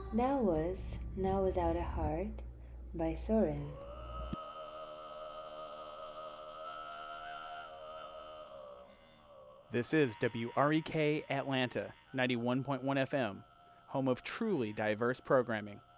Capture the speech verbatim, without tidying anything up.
That was Now Without a Heart by Soren. This is W R E K Atlanta, ninety-one point one F M, home of truly diverse programming.